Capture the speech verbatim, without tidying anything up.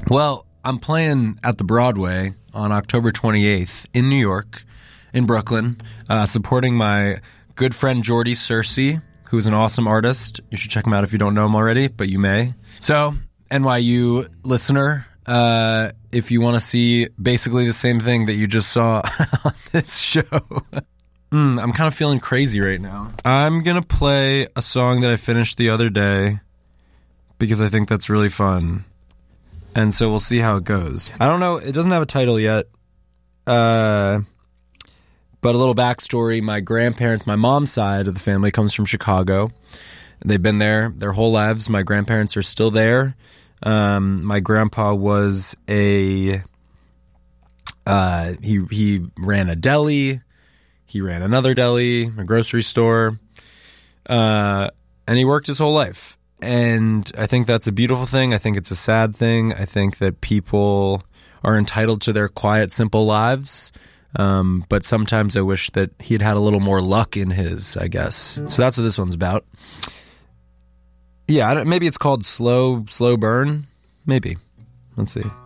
Well, I'm playing at the Broadway on October twenty-eighth in New York, in Brooklyn, uh, supporting my good friend Jordy Searcy, who's an awesome artist. You should check him out if you don't know him already, but you may. So, N Y U listener, uh, if you want to see basically the same thing that you just saw on this show, mm, I'm kind of feeling crazy right now. I'm going to play a song that I finished the other day because I think that's really fun. And so we'll see how it goes. I don't know. It doesn't have a title yet. Uh, but a little backstory. My grandparents, my mom's side of the family comes from Chicago. They've been there their whole lives. My grandparents are still there. Um, my grandpa was a... Uh, he he ran a deli. He ran another deli, a grocery store. Uh, and he worked his whole life. And I think that's a beautiful thing. I think it's a sad thing. I think that people are entitled to their quiet, simple lives. Um, but sometimes I wish that he'd had a little more luck in his, I guess. So that's what this one's about. Yeah, I don't, maybe it's called Slow, Slow Burn. Maybe. Let's see.